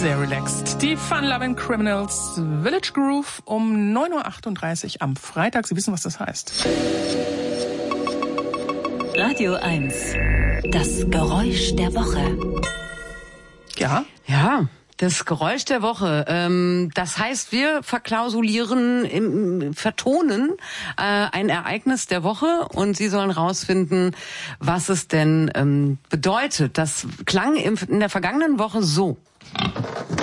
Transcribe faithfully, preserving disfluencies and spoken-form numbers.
sehr relaxed. Die Fun-Loving Criminals, Village Groove um neun Uhr achtunddreißig am Freitag. Sie wissen, was das heißt. Radio eins, das Geräusch der Woche. Ja? Ja. Das Geräusch der Woche. Ähm, das heißt, wir verklausulieren, im, vertonen äh, ein Ereignis der Woche und Sie sollen rausfinden, was es denn ähm, bedeutet. Das klang im, in der vergangenen Woche so.